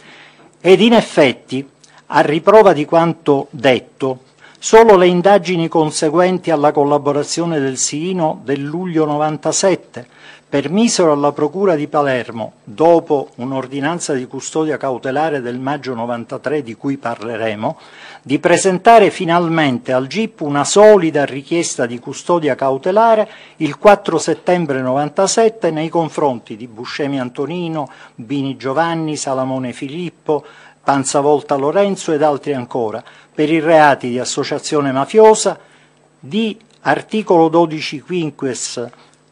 Ed in effetti, a riprova di quanto detto, solo le indagini conseguenti alla collaborazione del Siino del luglio novantasette permisero alla Procura di Palermo, dopo un'ordinanza di custodia cautelare del maggio novantatré di cui parleremo, di presentare finalmente al G I P una solida richiesta di custodia cautelare il quattro settembre novantasette nei confronti di Buscemi Antonino, Bini Giovanni, Salamone Filippo, Panzavolta Lorenzo ed altri ancora, per i reati di associazione mafiosa, di articolo dodici quinquies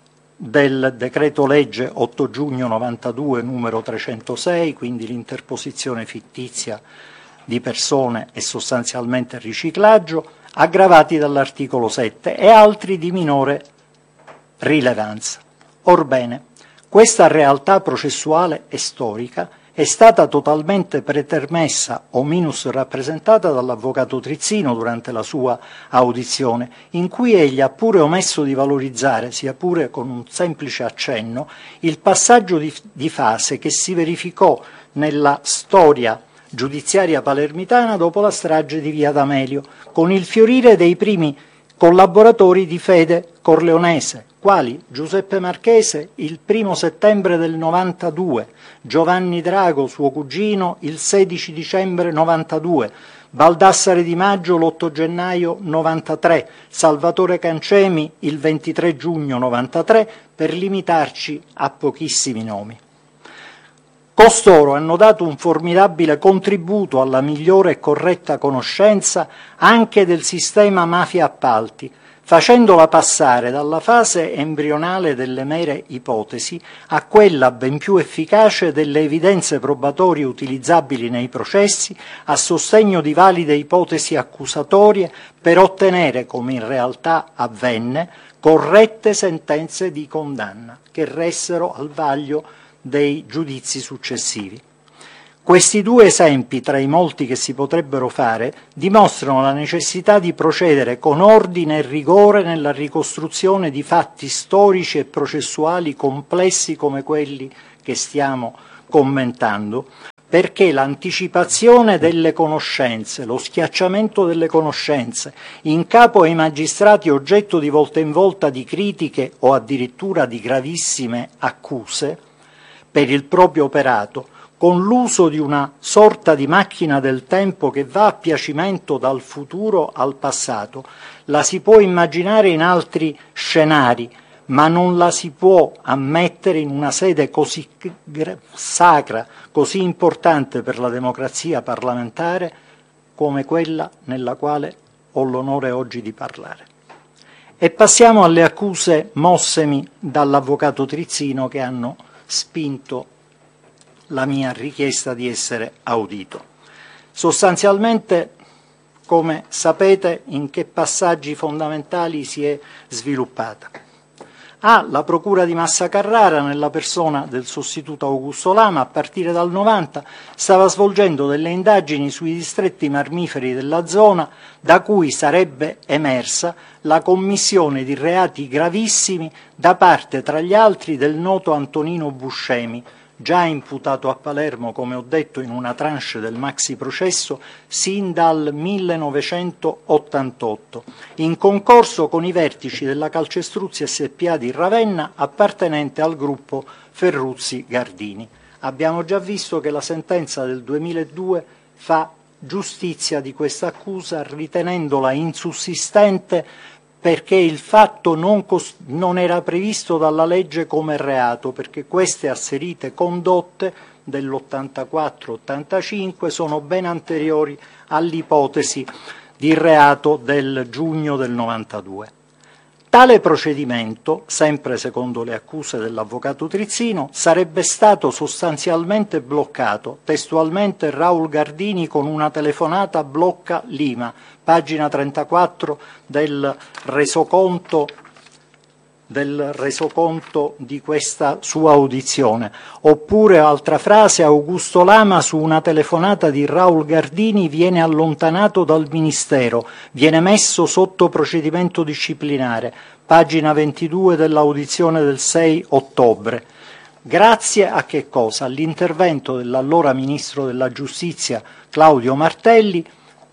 del decreto legge otto giugno novantadue numero trecentosei, quindi l'interposizione fittizia di persone e sostanzialmente il riciclaggio, aggravati dall'articolo sette, e altri di minore rilevanza. Orbene, questa realtà processuale e storica è stata totalmente pretermessa o minus rappresentata dall'avvocato Trizzino durante la sua audizione, in cui egli ha pure omesso di valorizzare, sia pure con un semplice accenno, il passaggio di, di fase che si verificò nella storia giudiziaria palermitana dopo la strage di Via D'Amelio, con il fiorire dei primi collaboratori di fede corleonese, quali Giuseppe Marchese il primo settembre del novantadue, Giovanni Drago, suo cugino, il sedici dicembre novantadue, Baldassare Di Maggio l'otto gennaio novantatré, Salvatore Cancemi il ventitré giugno novantatré, per limitarci a pochissimi nomi. Costoro hanno dato un formidabile contributo alla migliore e corretta conoscenza anche del sistema mafia appalti, facendola passare dalla fase embrionale delle mere ipotesi a quella ben più efficace delle evidenze probatorie utilizzabili nei processi a sostegno di valide ipotesi accusatorie per ottenere, come in realtà avvenne, corrette sentenze di condanna che ressero al vaglio dei giudizi successivi. Questi due esempi, tra i molti che si potrebbero fare, dimostrano la necessità di procedere con ordine e rigore nella ricostruzione di fatti storici e processuali complessi come quelli che stiamo commentando, perché l'anticipazione delle conoscenze, lo schiacciamento delle conoscenze in capo ai magistrati oggetto di volta in volta di critiche o addirittura di gravissime accuse per il proprio operato, con l'uso di una sorta di macchina del tempo che va a piacimento dal futuro al passato, la si può immaginare in altri scenari, ma non la si può ammettere in una sede così sacra, così importante per la democrazia parlamentare come quella nella quale ho l'onore oggi di parlare. E passiamo alle accuse mossemi dall'avvocato Trizzino che hanno spinto la mia richiesta di essere audito. Sostanzialmente, come sapete, in che passaggi fondamentali si è sviluppata? A. La Procura di Massa Carrara, nella persona del sostituto Augusto Lama, a partire dal novanta, stava svolgendo delle indagini sui distretti marmiferi della zona da cui sarebbe emersa la commissione di reati gravissimi da parte, tra gli altri, del noto Antonino Buscemi, già imputato a Palermo, come ho detto, in una tranche del maxi processo sin dal millenovecentottantotto, in concorso con i vertici della Calcestruzzi S P A di Ravenna, appartenente al gruppo Ferruzzi Gardini. Abbiamo già visto che la sentenza del duemiladue fa giustizia di questa accusa, ritenendola insussistente perché il fatto non, non era previsto dalla legge come reato, perché queste asserite condotte dell'ottantaquattro ottantacinque sono ben anteriori all'ipotesi di reato del giugno del novantadue. Tale procedimento, sempre secondo le accuse dell'avvocato Trizzino, sarebbe stato sostanzialmente bloccato. Testualmente Raul Gardini con una telefonata blocca Lima, pagina trentaquattro del resoconto del resoconto di questa sua audizione. Oppure, altra frase, Augusto Lama su una telefonata di Raul Gardini viene allontanato dal Ministero, viene messo sotto procedimento disciplinare, pagina ventidue dell'audizione del sei ottobre. Grazie a che cosa? All'intervento dell'allora Ministro della Giustizia Claudio Martelli,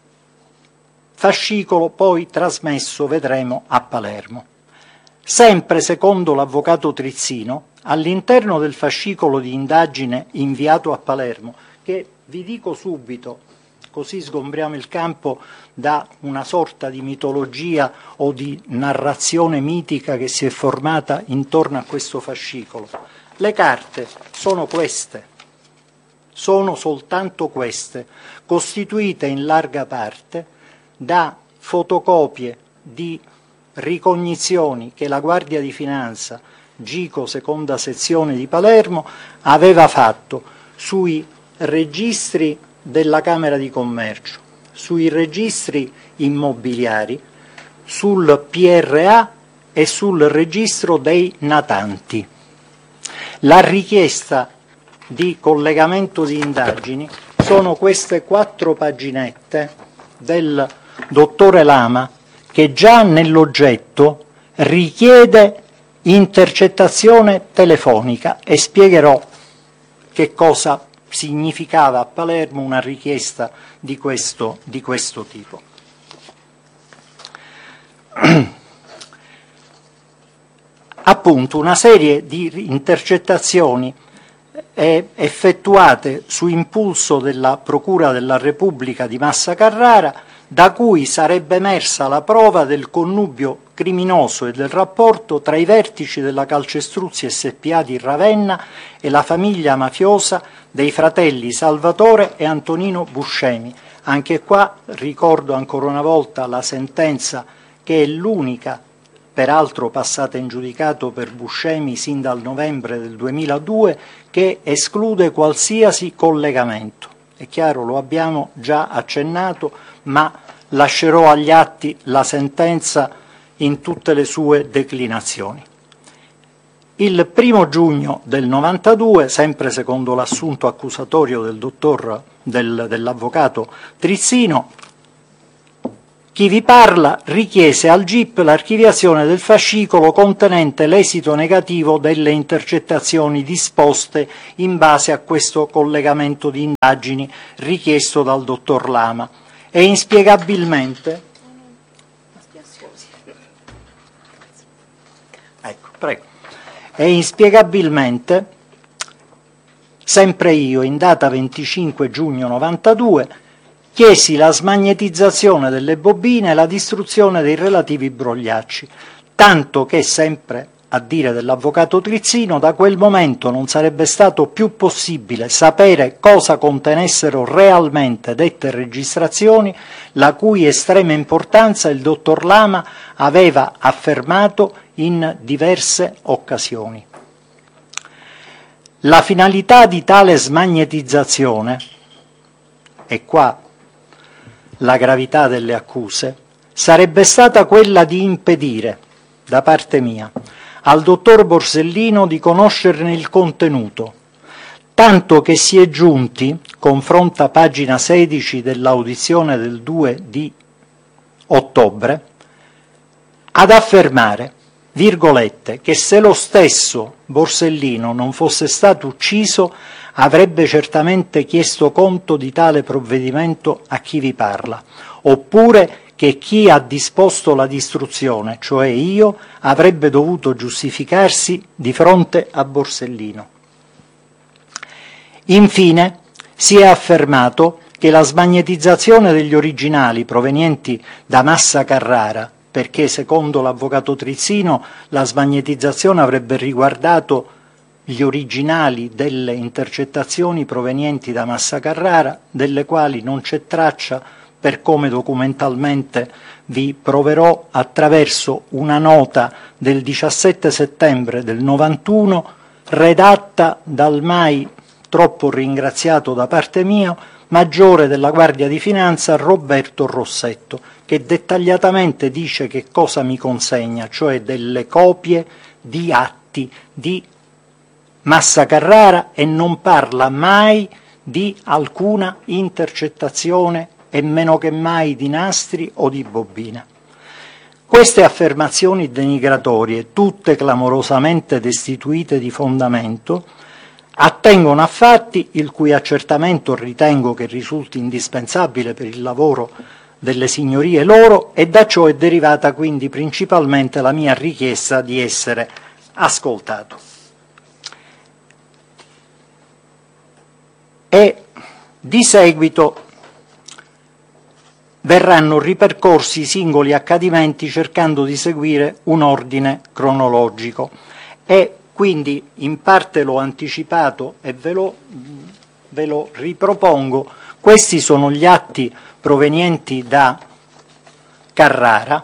fascicolo poi trasmesso, vedremo, a Palermo. Sempre secondo l'avvocato Trizzino, all'interno del fascicolo di indagine inviato a Palermo, che vi dico subito, così sgombriamo il campo da una sorta di mitologia o di narrazione mitica che si è formata intorno a questo fascicolo. Le carte sono queste, sono soltanto queste, costituite in larga parte da fotocopie di ricognizioni che la Guardia di Finanza, Gico, seconda sezione di Palermo, aveva fatto sui registri della Camera di Commercio, sui registri immobiliari, sul P R A e sul registro dei natanti. La richiesta di collegamento di indagini sono queste quattro paginette del dottore Lama, che già nell'oggetto richiede intercettazione telefonica, e spiegherò che cosa significava a Palermo una richiesta di questo, di questo tipo. Appunto, una serie di intercettazioni eh, effettuate su impulso della Procura della Repubblica di Massa Carrara, da cui sarebbe emersa la prova del connubio criminoso e del rapporto tra i vertici della Calcestruzzi S P A di Ravenna e la famiglia mafiosa dei fratelli Salvatore e Antonino Buscemi. Anche qua ricordo ancora una volta la sentenza, che è l'unica peraltro passata in giudicato per Buscemi sin dal novembre del duemiladue, che esclude qualsiasi collegamento. È chiaro, lo abbiamo già accennato, ma lascerò agli atti la sentenza in tutte le sue declinazioni. Il primo giugno del novantadue, sempre secondo l'assunto accusatorio del dottor del, dell'avvocato Trizzino, chi vi parla richiese al G I P l'archiviazione del fascicolo contenente l'esito negativo delle intercettazioni disposte in base a questo collegamento di indagini richiesto dal dottor Lama e inspiegabilmente ecco, prego. E inspiegabilmente sempre io in data venticinque giugno novantadue chiesi la smagnetizzazione delle bobine e la distruzione dei relativi brogliacci, tanto che, sempre a dire dell'avvocato Trizzino, da quel momento non sarebbe stato più possibile sapere cosa contenessero realmente dette registrazioni, la cui estrema importanza il dottor Lama aveva affermato in diverse occasioni. La finalità di tale smagnetizzazione, e qua la gravità delle accuse, sarebbe stata quella di impedire, da parte mia, al dottor Borsellino di conoscerne il contenuto, tanto che si è giunti, confronta pagina sedici dell'audizione del due di ottobre, ad affermare, virgolette, che se lo stesso Borsellino non fosse stato ucciso avrebbe certamente chiesto conto di tale provvedimento a chi vi parla, oppure che chi ha disposto la distruzione, cioè io, avrebbe dovuto giustificarsi di fronte a Borsellino. Infine, si è affermato che la smagnetizzazione degli originali provenienti da Massa Carrara, perché secondo l'avvocato Trizzino la smagnetizzazione avrebbe riguardato gli originali delle intercettazioni provenienti da Massa Carrara, delle quali non c'è traccia per come documentalmente vi proverò attraverso una nota del diciassette settembre del novantuno, redatta dal mai troppo ringraziato da parte mia maggiore della Guardia di Finanza Roberto Rossetto, che dettagliatamente dice che cosa mi consegna, cioè delle copie di atti di Massa Carrara, e non parla mai di alcuna intercettazione e meno che mai di nastri o di bobina. Queste affermazioni denigratorie, tutte clamorosamente destituite di fondamento, attengono a fatti il cui accertamento ritengo che risulti indispensabile per il lavoro delle signorie loro, e da ciò è derivata quindi principalmente la mia richiesta di essere ascoltato. E di seguito verranno ripercorsi i singoli accadimenti cercando di seguire un ordine cronologico, e quindi in parte l'ho anticipato e ve lo, ve lo ripropongo. Questi sono gli atti provenienti da Carrara.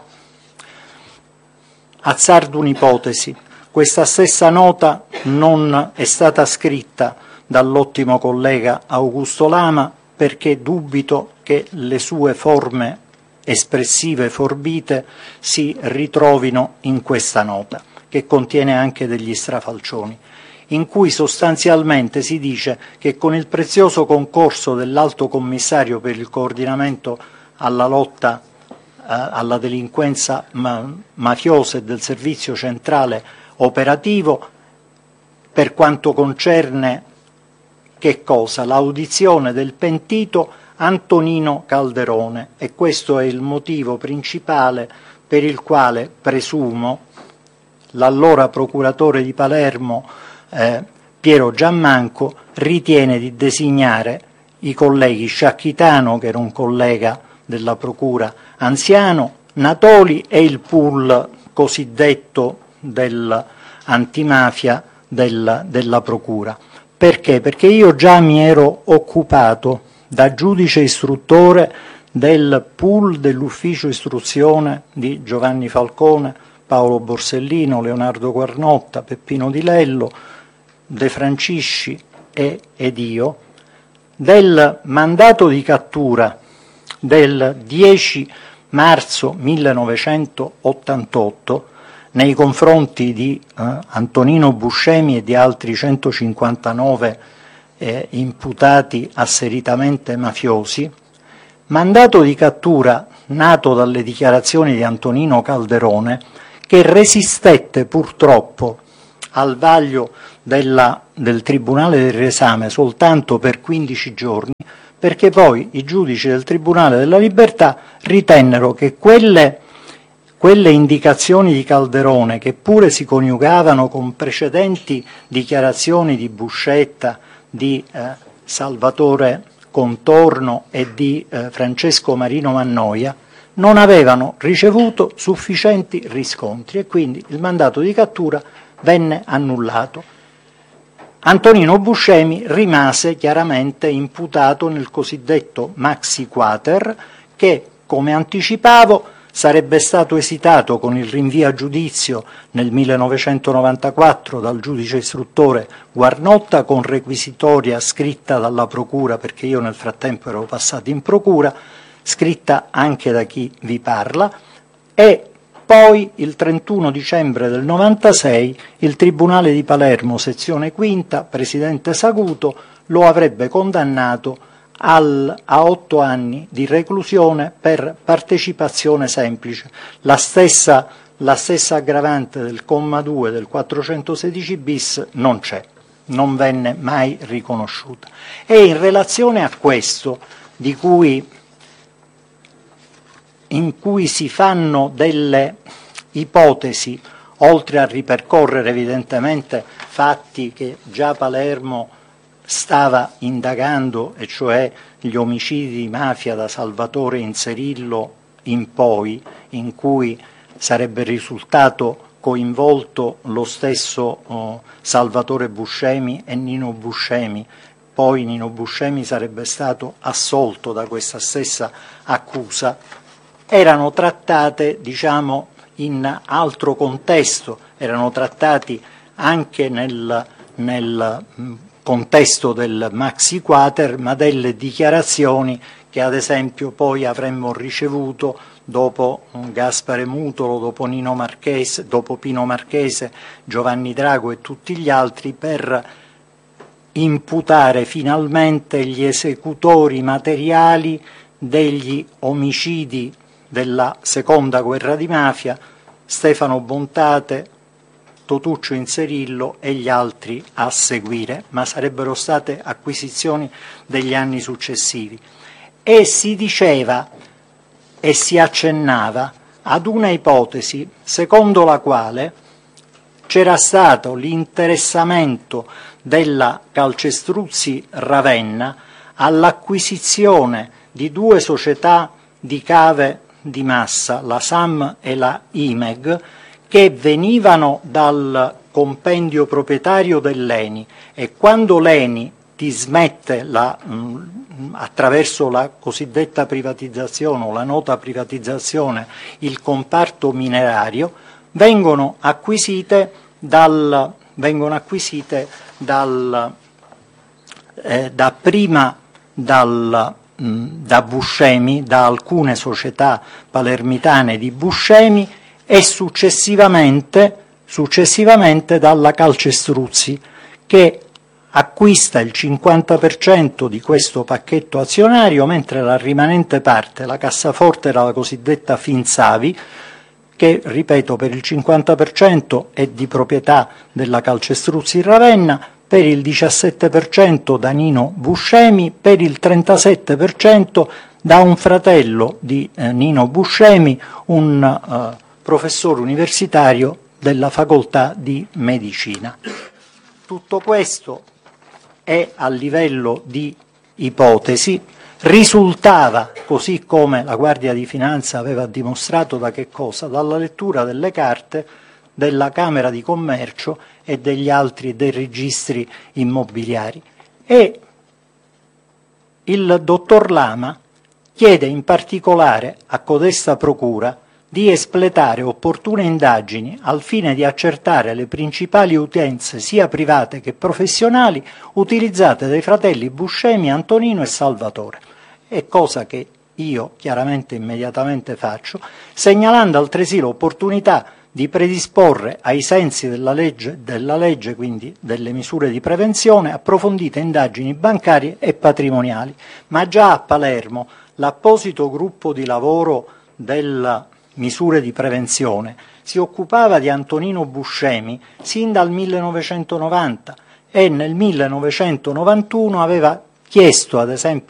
Azzardo un'ipotesi: questa stessa nota non è stata scritta dall'ottimo collega Augusto Lama, perché dubito che le sue forme espressive forbite si ritrovino in questa nota, che contiene anche degli strafalcioni, in cui sostanzialmente si dice che con il prezioso concorso dell'Alto Commissario per il coordinamento alla lotta eh, alla delinquenza ma- mafiosa e del Servizio Centrale Operativo, per quanto concerne che cosa? L'audizione del pentito Antonino Calderone, e questo è il motivo principale per il quale presumo l'allora procuratore di Palermo eh, Piero Giammanco ritiene di designare i colleghi Sciacchitano, che era un collega della procura anziano, Natoli e il pool cosiddetto dell'antimafia del, della procura. Perché? Perché io già mi ero occupato da giudice istruttore del pool dell'ufficio istruzione di Giovanni Falcone, Paolo Borsellino, Leonardo Guarnotta, Peppino Di Lello, De Francisci e, ed io, del mandato di cattura del dieci marzo millenovecentottantotto nei confronti di eh, Antonino Buscemi e di altri centocinquantanove eh, imputati asseritamente mafiosi, mandato di cattura nato dalle dichiarazioni di Antonino Calderone, che resistette purtroppo al vaglio della, del Tribunale del Riesame soltanto per quindici giorni, perché poi i giudici del Tribunale della Libertà ritennero che quelle, quelle indicazioni di Calderone, che pure si coniugavano con precedenti dichiarazioni di Buscetta, di eh, Salvatore Contorno e di eh, Francesco Marino Mannoia, non avevano ricevuto sufficienti riscontri e quindi il mandato di cattura venne annullato. Antonino Buscemi rimase chiaramente imputato nel cosiddetto Maxi Quater, che, come anticipavo, sarebbe stato esitato con il rinvio a giudizio nel millenovecentonovantaquattro dal giudice istruttore Guarnotta, con requisitoria scritta dalla procura, perché io nel frattempo ero passato in procura, scritta anche da chi vi parla, e poi il trentuno dicembre del novantasei il Tribunale di Palermo, sezione quinta, presidente Saguto, lo avrebbe condannato al, a otto anni di reclusione per partecipazione semplice, la stessa, la stessa aggravante del comma due del quattrocentosedici bis non c'è, non venne mai riconosciuta. E in relazione a questo, di cui in cui si fanno delle ipotesi, oltre a ripercorrere evidentemente fatti che già Palermo stava indagando, e cioè gli omicidi di mafia da Salvatore Inzerillo in poi, in cui sarebbe risultato coinvolto lo stesso oh, Salvatore Buscemi e Nino Buscemi. Poi Nino Buscemi sarebbe stato assolto da questa stessa accusa. Erano trattate, diciamo, in altro contesto, erano trattati anche nel, nel contesto del Maxi Quater, ma delle dichiarazioni che ad esempio poi avremmo ricevuto dopo Gaspare Mutolo, dopo Nino Marchese, dopo Pino Marchese, Giovanni Drago e tutti gli altri, per imputare finalmente gli esecutori materiali degli omicidi della seconda guerra di mafia, Stefano Bontate, Totuccio Inzerillo e gli altri a seguire, ma sarebbero state acquisizioni degli anni successivi. E si diceva e si accennava ad una ipotesi secondo la quale c'era stato l'interessamento della Calcestruzzi Ravenna all'acquisizione di due società di cave di massa, la S A M e la I M E G, che venivano dal compendio proprietario dell'Eni, e quando l'Eni dismette la, mh, attraverso la cosiddetta privatizzazione o la nota privatizzazione il comparto minerario, vengono acquisite dal, vengono acquisite dal, eh, da prima dal da Buscemi, da alcune società palermitane di Buscemi, e successivamente, successivamente dalla Calcestruzzi, che acquista il cinquanta per cento di questo pacchetto azionario, mentre la rimanente parte, la cassaforte, era la cosiddetta Finsavi, che, ripeto, per il cinquanta per cento è di proprietà della Calcestruzzi Ravenna, per il diciassette per cento da Nino Buscemi, per il trentasette per cento da un fratello di eh, Nino Buscemi, un eh, professore universitario della facoltà di medicina. Tutto questo è a livello di ipotesi, risultava, così come la Guardia di Finanza aveva dimostrato, da che cosa? Dalla lettura delle carte della Camera di Commercio e degli altri dei registri immobiliari. E il dottor Lama chiede in particolare a codesta procura di espletare opportune indagini al fine di accertare le principali utenze sia private che professionali utilizzate dai fratelli Buscemi, Antonino e Salvatore. È cosa che io chiaramente immediatamente faccio, segnalando altresì l'opportunità di predisporre ai sensi della legge, della legge, quindi delle misure di prevenzione, approfondite indagini bancarie e patrimoniali. Ma già a Palermo l'apposito gruppo di lavoro delle misure di prevenzione si occupava di Antonino Buscemi sin dal millenovecentonovanta e nel millenovecentonovantuno aveva chiesto ad esempio